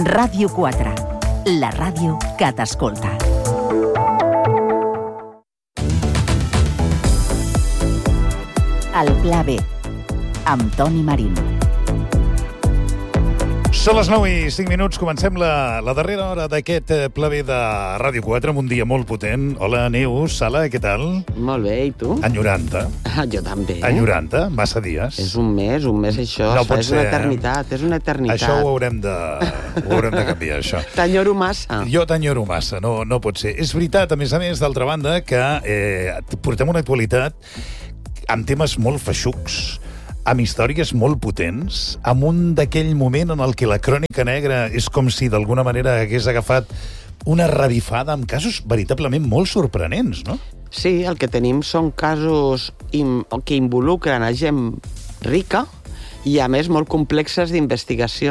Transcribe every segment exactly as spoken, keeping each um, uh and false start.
Ràdio quatre, la ràdio que t'escolta. El Pla B, amb Toni Marín. Són les nou i cinc minuts, comencem la, la darrera hora d'aquest Pla B de Ràdio quatre, amb un dia molt potent. Hola, Neus, Sala, què tal? Molt bé, i tu? Enyorant-te. Ah, jo també. Enyorant-te, massa dies. És un mes, un mes això, no és ser, una eternitat, eh? és una eternitat. Això ho haurem de, ho haurem de canviar, això. T'enyoro massa. Jo t'enyoro massa, no, no pot ser. És veritat, a més a més, d'altra banda, que eh, portem una actualitat amb temes molt feixucs, amb històries molt potents, amb un d'aquell moment en el que la crònica negra és com si d'alguna manera hagués agafat una revifada amb casos veritablement molt sorprenents, no? Sí, el que tenim són casos im que involucren a gent rica i, a més, molt complexes d'investigació.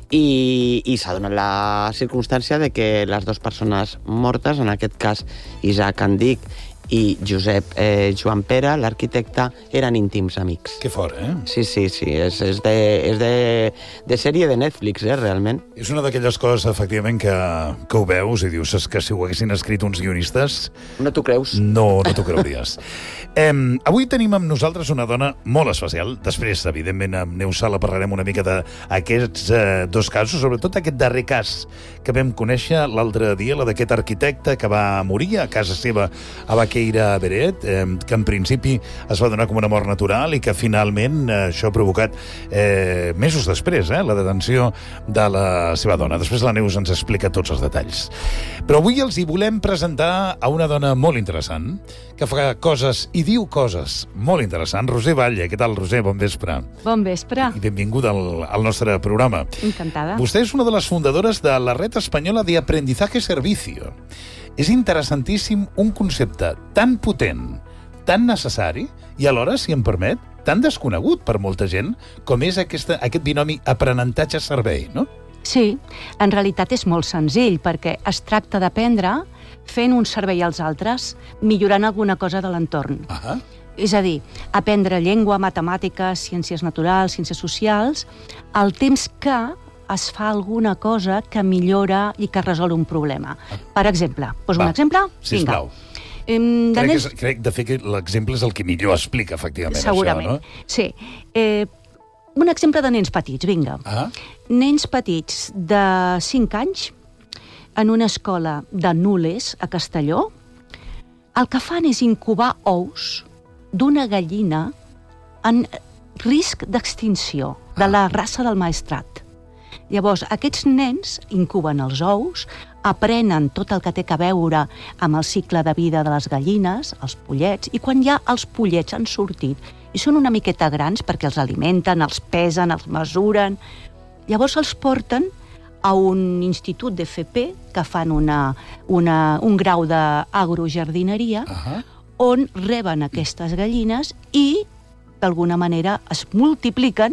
I, i s'ha donat la circumstància de que les dues persones mortes, en aquest cas Isaac Andic i Josep eh, Joan Pere, l'arquitecte, eren íntims amics. Que fort, eh? Sí, sí, sí, és, és, de, és de, de sèrie de Netflix, eh, realment. És una d'aquelles coses, efectivament, que, que ho veus i dius que si ho haguessin escrit uns guionistes... No t'ho creus? No, no t'ho creuries. eh, avui tenim amb nosaltres una dona molt especial. Després, evidentment, amb Neus Sala parlarem una mica d'aquests eh, dos casos, sobretot aquest darrer cas que vam conèixer l'altre dia, la d'aquest arquitecte que va morir a casa seva a Baqueira Beret, eh, que en principi es va donar com una mort natural i que finalment eh, això ha provocat eh, mesos després, eh, la detenció de la seva dona. Després la Neus ens explica tots els detalls. Però avui els hi volem presentar a una dona molt interessant, que fa coses i diu coses molt interessants. Roser Batlle, què tal, Roser? Bon vespre. Bon vespre. I benvinguda al, al nostre programa. Encantada. Vostè és una de les fundadores de la Red Espanyola de Aprendizaje Servicio. És interessantíssim un concepte tan potent, tan necessari, i alhora, si em permet, tan desconegut per molta gent, com és aquesta, aquest binomi aprenentatge-servei, no? Sí, en realitat és molt senzill, perquè es tracta d'aprendre fent un servei als altres, millorant alguna cosa de l'entorn. Ah. És a dir, aprendre llengua, matemàtiques, ciències naturals, ciències socials, al temps que es fa alguna cosa que millora i que resol un problema. Per exemple, poso un exemple? Sisplau. Vinga. Crec, nens... que, crec, de fet, que l'exemple és el que millor explica, efectivament, segurament. Això, no? Sí. Eh, un exemple de nens petits, vinga. Ah. Nens petits de cinc anys, en una escola de Nules, a Castelló, el que fan és incubar ous d'una gallina en risc d'extinció, de la raça del maestrat. Llavors, aquests nens incuben els ous, aprenen tot el que té a veure amb el cicle de vida de les gallines, els pollets, i quan ja els pollets han sortit i són una miqueta grans perquè els alimenten, els pesen, els mesuren, llavors els porten a un institut d'F P que fan una, una, un grau d'agrojardineria, uh-huh. on reben aquestes gallines i, d'alguna manera, es multipliquen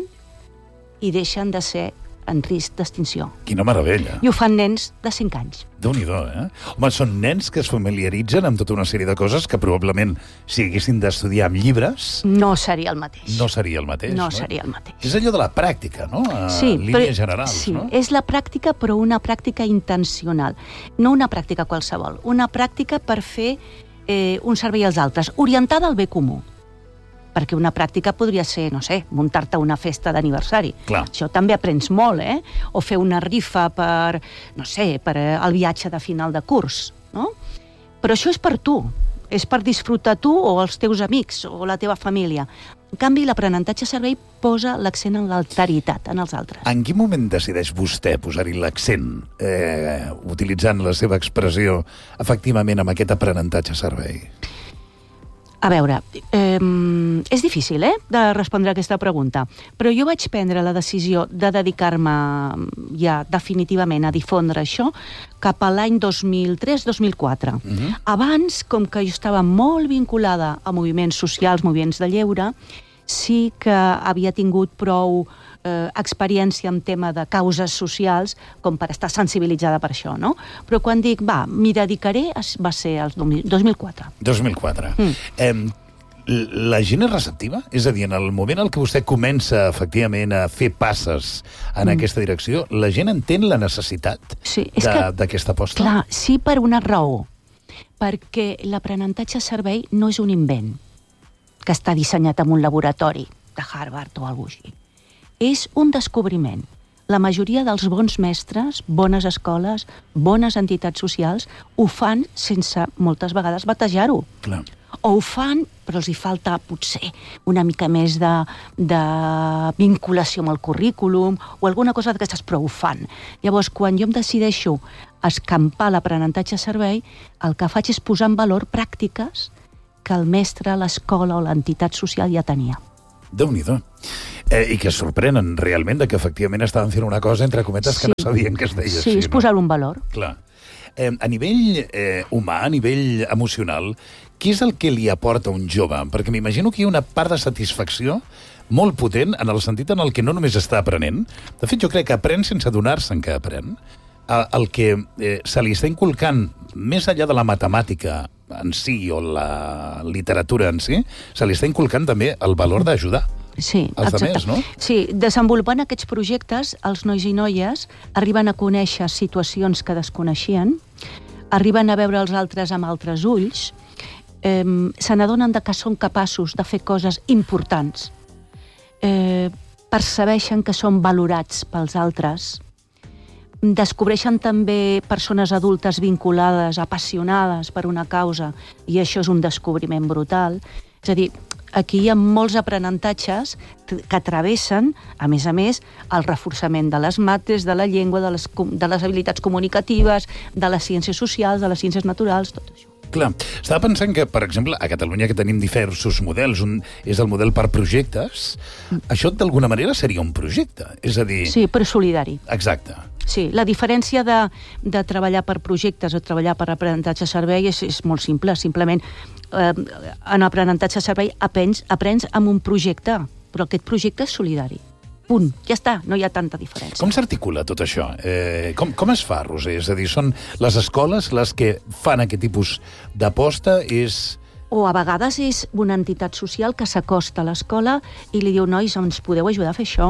i deixen de ser en risc d'extinció. Quina meravella. I ho fan nens de cinc anys. Déu-n'hi-do, eh? Home, són nens que es familiaritzen amb tota una sèrie de coses que probablement, si haguessin d'estudiar amb llibres... No seria el mateix. No seria el mateix, no? No seria el mateix. És allò de la pràctica, no? A sí, línies però, generals, sí, no? Sí, és la pràctica, però una pràctica intencional. No una pràctica qualsevol. Una pràctica per fer eh, un servei als altres, orientada al bé comú. Perquè una pràctica podria ser, no sé, muntar-te una festa d'aniversari. Això també aprens molt, eh? O fer una rifa per, no sé, per el viatge de final de curs, no? Però això és per tu, és per disfrutar tu o els teus amics o la teva família. En canvi, l'aprenentatge servei posa l'accent en l'alteritat, en els altres. En quin moment decideix vostè posar-hi l'accent, eh, utilitzant la seva expressió, efectivament, amb aquest aprenentatge servei? A veure, eh, és difícil, eh, de respondre a aquesta pregunta, però jo vaig prendre la decisió de dedicar-me ja definitivament a difondre això cap a l'any dos mil tres dos mil quatre. Uh-huh. Abans, com que jo estava molt vinculada a moviments socials, moviments de lleure, sí que havia tingut prou eh, experiència en tema de causes socials com per estar sensibilitzada per això, no? Però quan dic, va, m'hi dedicaré, va ser el dos mil quatre. dos mil quatre. Mm. Eh, La gent és receptiva? És a dir, en el moment en què vostè comença, efectivament, a fer passes en mm. aquesta direcció, la gent entén la necessitat sí, d'aquesta aposta? Clar, sí, per una raó. Perquè l'aprenentatge servei no és un invent que està dissenyat en un laboratori de Harvard o alguna cosa així. És un descobriment. La majoria dels bons mestres, bones escoles, bones entitats socials, ho fan sense, moltes vegades, batejar-ho. Clar. O ho fan, però els hi falta, potser, una mica més de, de vinculació amb el currículum o alguna cosa d'aquestes, però ho fan. Llavors, quan jo em decideixo escampar l'aprenentatge servei, el que faig és posar en valor pràctiques que el mestre, l'escola o l'entitat social ja tenia. Déu-n'hi-do. Eh, I que es sorprenen realment de que efectivament estaven fent una cosa, entre cometes, sí. que no sabien que es deia sí, així. Sí, és posar-ho en valor. Clar. Eh, a nivell eh, humà, a nivell emocional, què és el que li aporta un jove? Perquè m'imagino que hi ha una part de satisfacció molt potent en el sentit en el que no només està aprenent. De fet, jo crec que aprèn sense adonar-se'n que aprèn. El que eh, se li està inculcant, més enllà de la matemàtica en si o la literatura en si, se li està inculcant també el valor d'ajudar. Sí, els exacte. demés, no? Sí, desenvolupant aquests projectes, els nois i noies arriben a conèixer situacions que desconeixien, arriben a veure els altres amb altres ulls, eh, se n'adonen de que són capaços de fer coses importants, eh, percebeixen que són valorats pels altres, descobreixen també persones adultes vinculades, apassionades per una causa, i això és un descobriment brutal. És a dir, aquí hi ha molts aprenentatges que travessen, a més a més, el reforçament de les mates, de la llengua, de les, de les habilitats comunicatives, de les ciències socials, de les ciències naturals, tot això. Clar, estava pensant que, per exemple, a Catalunya que tenim diversos models, un és el model per projectes, això d'alguna manera seria un projecte, és a dir... Sí, però solidari. Exacte. Sí, la diferència de, de treballar per projectes o treballar per aprenentatge servei és, és molt simple. Simplement, eh, en aprenentatge servei aprens, aprens amb un projecte, però aquest projecte és solidari. Punt. Ja està, no hi ha tanta diferència. Com s'articula tot això? Eh, com, com es fa, Roser? És a dir, són les escoles les que fan aquest tipus d'aposta? És... O a vegades és una entitat social que s'acosta a l'escola i li diu, nois, ens podeu ajudar a fer això?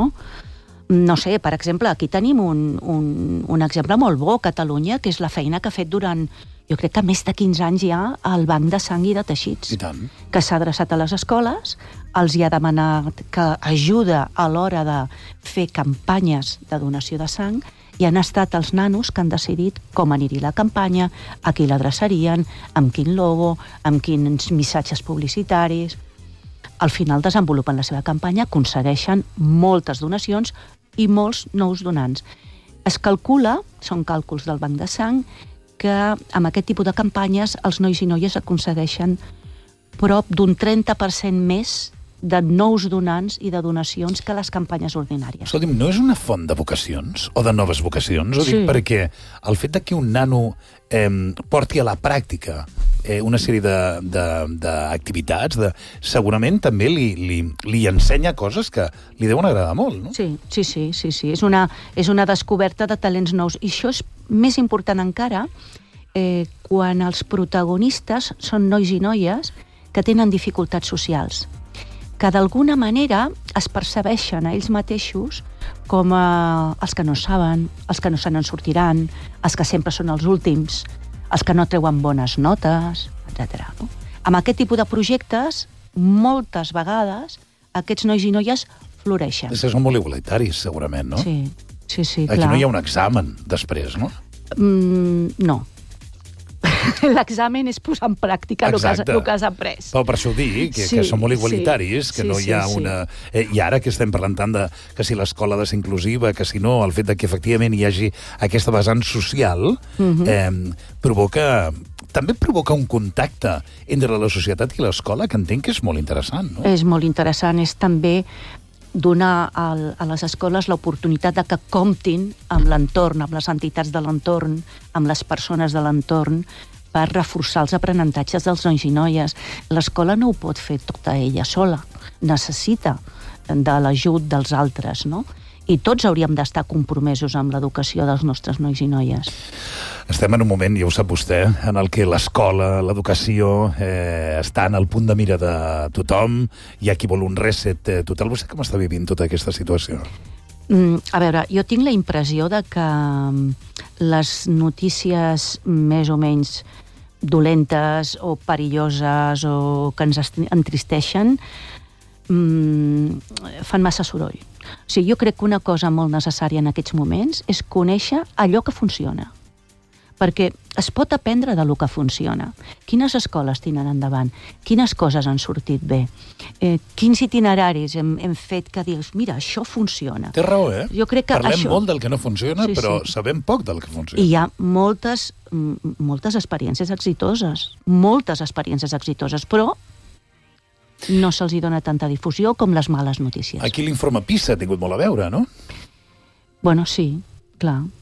No sé, per exemple, aquí tenim un, un, un exemple molt bo a Catalunya, que és la feina que ha fet durant, jo crec que més de quinze anys ja, el Banc de Sang i de Teixits. I tant. Que s'ha adreçat a les escoles, els hi ha demanat que ajuda a l'hora de fer campanyes de donació de sang, i han estat els nanos que han decidit com aniria la campanya, a qui l'adreçarien, amb quin logo, amb quins missatges publicitaris. Al final desenvolupen la seva campanya, aconsegueixen moltes donacions i molts nous donants. Es calcula, són càlculs del Banc de Sang, que amb aquest tipus de campanyes els nois i noies aconsegueixen prop d'un trenta per cent més de nous donants i de donacions que les campanyes ordinàries. Escolti'm, no és una font de vocacions o de noves vocacions? Ho Sí. dic perquè el fet de que un nano eh, porti a la pràctica eh, una sèrie d'activitats, de, de, segurament també li, li, li ensenya coses que li deuen agradar molt, no? Sí, sí, sí, sí, sí. És una, és una descoberta de talents nous. I això és més important encara eh, quan els protagonistes són nois i noies que tenen dificultats socials, que d'alguna manera es percebeixen a ells mateixos com a els que no saben, els que no se n'en sortiran, els que sempre són els últims, els que no treuen bones notes, etcètera. No? Amb aquest tipus de projectes, moltes vegades, aquests nois i noies floreixen. És que són molt igualitaris, segurament, no? Sí, sí, sí, Aquí clar. no hi ha un examen després, no? Mm, no. L'examen és posar en pràctica el que, has, el que has après. Però per això ho dic, que, Sí, que són molt igualitaris, sí, que sí, no hi ha sí, sí. una... Eh, I ara que estem parlant tant de que si l'escola ha de ser inclusiva, que si no, el fet de que efectivament hi hagi aquesta vessant social, Mhm. eh, provoca... També provoca un contacte entre la societat i l'escola que entenc que és molt interessant, no? És molt interessant, és també donar al, a les escoles l'oportunitat de que comptin amb l'entorn, amb les entitats de l'entorn, amb les persones de l'entorn, per reforçar els aprenentatges dels nois i noies. L'escola no ho pot fer tota ella sola, necessita de l'ajut dels altres, no? I tots hauríem d'estar compromesos amb l'educació dels nostres nois i noies. Estem en un moment, ja ho sap vostè, en el que l'escola, l'educació, eh, està en el punt de mira de tothom. Hi ha qui vol un reset eh, total. Vostè com està vivint tota aquesta situació? Mm, a veure, jo tinc la impressió de que les notícies més o menys dolentes o perilloses o que ens entristeixen mm, fan massa soroll. O sigui, jo crec que una cosa molt necessària en aquests moments és conèixer allò que funciona. Perquè es pot aprendre de lo que funciona. Quines escoles tenen endavant? Quines coses han sortit bé? Eh, quins itineraris hem, hem fet que dius, mira, això funciona. Té raó, eh? Jo crec que Parlem això... molt del que no funciona, sí, però sí. sabem poc del que funciona. I hi ha moltes, moltes experiències exitoses. Moltes experiències exitoses, però no se'ls hi dona tanta difusió com les males notícies. Aquí l'informe PISA ha tingut molt a veure, no? Bueno, sí, clar.